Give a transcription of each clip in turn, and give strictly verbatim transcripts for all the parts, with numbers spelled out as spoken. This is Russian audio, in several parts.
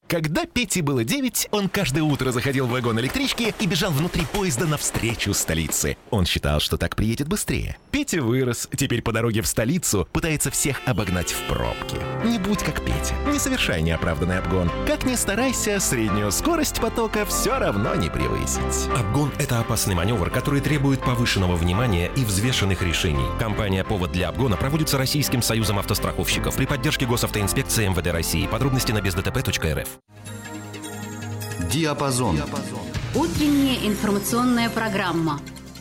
Когда Пете было девять, он каждое утро заходил в вагон электрички и бежал внутри поезда навстречу столице. Он считал, что так приедет быстрее. Петя вырос, теперь по дороге в столицу пытается всех обогнать в пробке. Не будь как Петя, не совершай неоправданный обгон. Как ни старайся, среднюю скорость потока все равно не превысить. Обгон – это опасный маневр, который требует повышенного внимания и взвешенных решений. Компания «Повод для обгона» проводится Российским союзом автостраховщиков при поддержке Госавтоинспекции эм вэ дэ России. Подробности на без дэ тэ пэ точка эр эф. Диапазон. Утренняя информационная программа.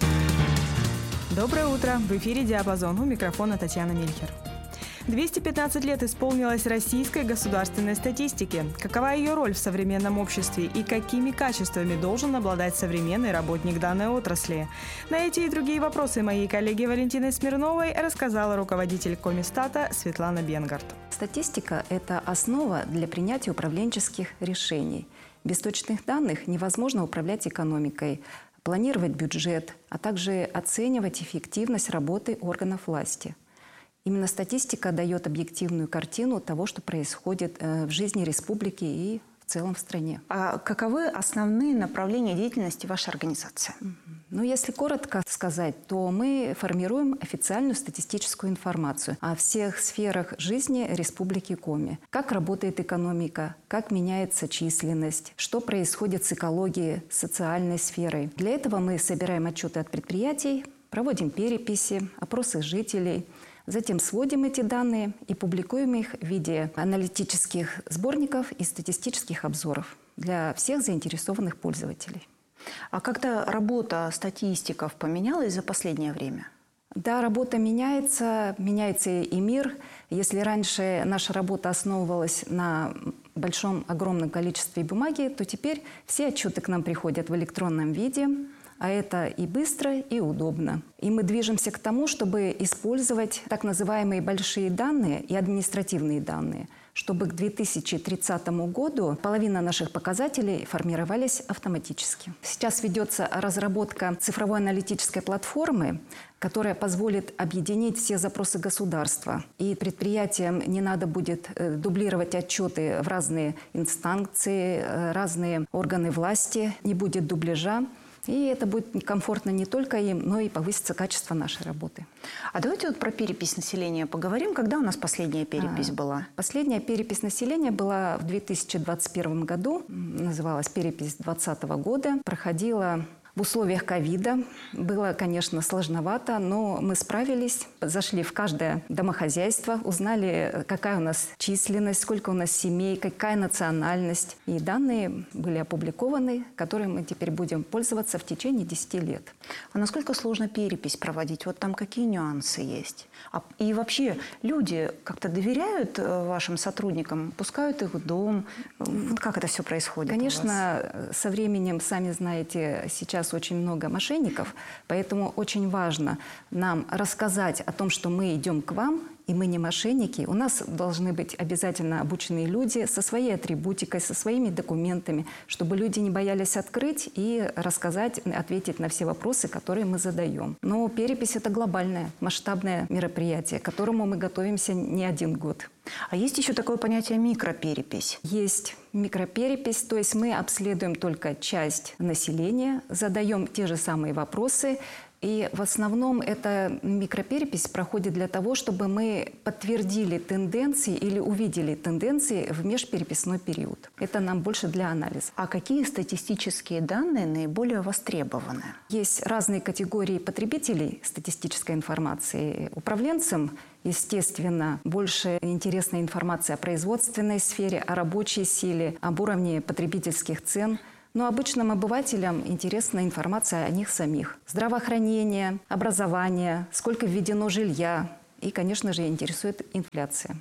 Доброе утро. В эфире «Диапазон». У микрофона Татьяна Мильхер. двести пятнадцать лет исполнилось российской государственной статистике. Какова ее роль в современном обществе и какими качествами должен обладать современный работник данной отрасли? На эти и другие вопросы моей коллеги Валентины Смирновой рассказала руководитель Комистата Светлана Бенгард. Статистика – это основа для принятия управленческих решений. Без точных данных невозможно управлять экономикой, планировать бюджет, а также оценивать эффективность работы органов власти. Именно статистика дает объективную картину того, что происходит в жизни республики и в целом в стране. А каковы основные направления деятельности вашей организации? Ну, если коротко сказать, то мы формируем официальную статистическую информацию о всех сферах жизни Республики Коми. Как работает экономика, как меняется численность, что происходит с экологией, социальной сферой. Для этого мы собираем отчеты от предприятий, проводим переписи, опросы жителей. Затем сводим эти данные и публикуем их в виде аналитических сборников и статистических обзоров для всех заинтересованных пользователей. А как-то работа статистиков поменялась за последнее время? Да, работа меняется, меняется и мир. Если раньше наша работа основывалась на большом, огромном количестве бумаги, то теперь все отчеты к нам приходят в электронном виде. А это и быстро, и удобно. И мы движемся к тому, чтобы использовать так называемые большие данные и административные данные, чтобы к две тысячи тридцатому году половина наших показателей формировались автоматически. Сейчас ведется разработка цифровой аналитической платформы, которая позволит объединить все запросы государства. И предприятиям не надо будет дублировать отчеты в разные инстанции, разные органы власти, не будет дубляжа. И это будет комфортно не только им, но и повысится качество нашей работы. А давайте вот про перепись населения поговорим. Когда у нас последняя перепись а, была? Последняя перепись населения была в две тысячи двадцать первом году. Называлась перепись двадцатого года. Проходила в условиях ковида. Было, конечно, сложновато, но мы справились. Зашли в каждое домохозяйство, узнали, какая у нас численность, сколько у нас семей, какая национальность. И данные были опубликованы, которыми мы теперь будем пользоваться в течение десяти лет. А насколько сложно перепись проводить? Вот там какие нюансы есть? А, и вообще люди как-то доверяют вашим сотрудникам, пускают их в дом? Вот как это все происходит? Конечно, со временем, сами знаете, сейчас очень много мошенников, поэтому очень важно нам рассказать о том, что мы идем к вам, и мы не мошенники. У нас должны быть обязательно обученные люди со своей атрибутикой, со своими документами, чтобы люди не боялись открыть и рассказать, ответить на все вопросы, которые мы задаем. Но перепись – это глобальное, масштабное мероприятие, к которому мы готовимся не один год. А есть еще такое понятие микроперепись? Есть микроперепись, то есть мы обследуем только часть населения, задаем те же самые вопросы. И в основном эта микроперепись проходит для того, чтобы мы подтвердили тенденции или увидели тенденции в межпереписной период. Это нам больше для анализа. А какие статистические данные наиболее востребованы? Есть разные категории потребителей статистической информации. Управленцам, естественно, больше интересна информация о производственной сфере, о рабочей силе, об уровне потребительских цен. Но обычным обывателям интересна информация о них самих. Здравоохранение, образование, сколько введено жилья. И, конечно же, интересует инфляция.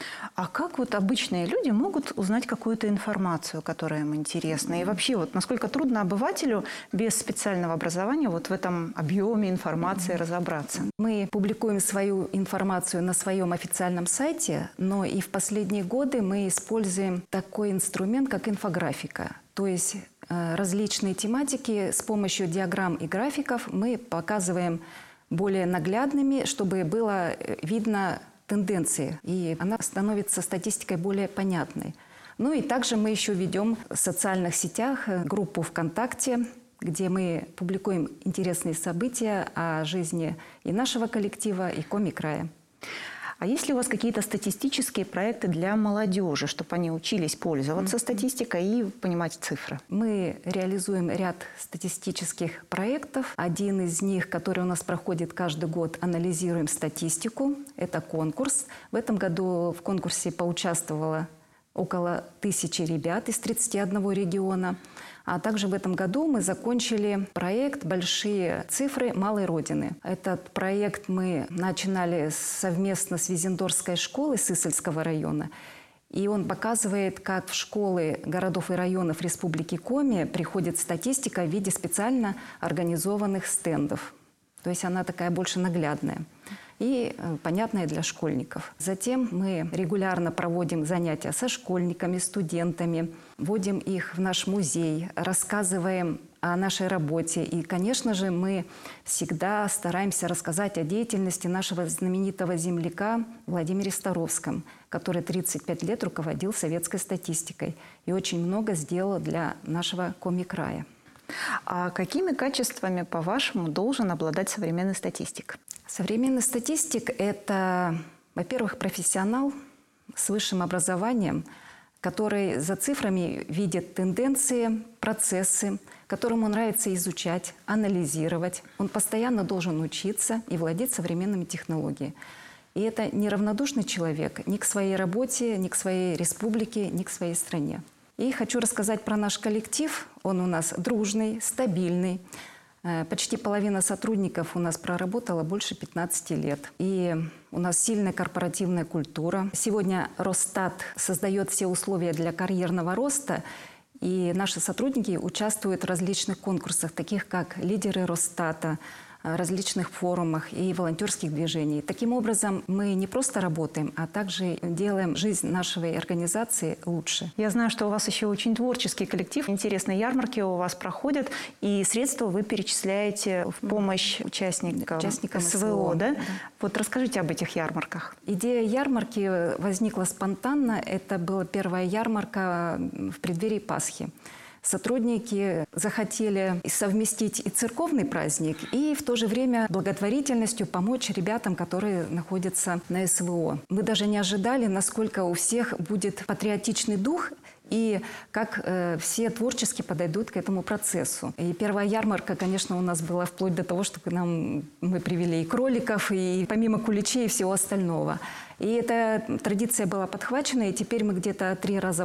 А как вот обычные люди могут узнать какую-то информацию, которая им интересна? И вообще, вот насколько трудно обывателю без специального образования вот в этом объеме информации разобраться? Мы публикуем свою информацию на своем официальном сайте, но и в последние годы мы используем такой инструмент, как инфографика. То есть различные тематики с помощью диаграмм и графиков мы показываем более наглядными, чтобы было видно тенденции, и она становится статистикой более понятной. Ну и также мы еще ведем в социальных сетях группу ВКонтакте, где мы публикуем интересные события о жизни и нашего коллектива, и Коми-края. А есть ли у вас какие-то статистические проекты для молодежи, чтобы они учились пользоваться mm-hmm. статистикой и понимать цифры? Мы реализуем ряд статистических проектов. Один из них, который у нас проходит каждый год, анализируем статистику. Это конкурс. В этом году в конкурсе поучаствовало около тысячи ребят из тридцати одного региона. А также в этом году мы закончили проект «Большие цифры малой Родины». Этот проект мы начинали совместно с Визендорской школой Сысольского района. И он показывает, как в школы городов и районов Республики Коми приходит статистика в виде специально организованных стендов. То есть она такая больше наглядная и понятная для школьников. Затем мы регулярно проводим занятия со школьниками, студентами, вводим их в наш музей, рассказываем о нашей работе. И, конечно же, мы всегда стараемся рассказать о деятельности нашего знаменитого земляка Владимира Старовского, который тридцать пять лет руководил советской статистикой и очень много сделал для нашего Коми-края. А какими качествами, по-вашему, должен обладать современный статистик? Современный статистик – это, во-первых, профессионал с высшим образованием, который за цифрами видит тенденции, процессы, которому нравится изучать, анализировать. Он постоянно должен учиться и владеть современными технологиями. И это неравнодушный человек ни к своей работе, ни к своей республике, ни к своей стране. И хочу рассказать про наш коллектив. Он у нас дружный, стабильный. Почти половина сотрудников у нас проработала больше пятнадцати лет. И у нас сильная корпоративная культура. Сегодня Росстат создает все условия для карьерного роста. И наши сотрудники участвуют в различных конкурсах, таких как «Лидеры Росстата», различных форумах и волонтерских движений. Таким образом, мы не просто работаем, а также делаем жизнь нашей организации лучше. Я знаю, что у вас еще очень творческий коллектив. Интересные ярмарки у вас проходят, и средства вы перечисляете в помощь участникам, участникам СВО. СВО Да? Да. Вот расскажите об этих ярмарках. Идея ярмарки возникла спонтанно. Это была первая ярмарка в преддверии Пасхи. Сотрудники захотели совместить и церковный праздник, и в то же время благотворительностью помочь ребятам, которые находятся на СВО. Мы даже не ожидали, насколько у всех будет патриотичный дух и как э, все творчески подойдут к этому процессу. И первая ярмарка, конечно, у нас была вплоть до того, что к нам мы привели и кроликов, и помимо куличей и всего остального. И эта традиция была подхвачена, и теперь мы где-то три раза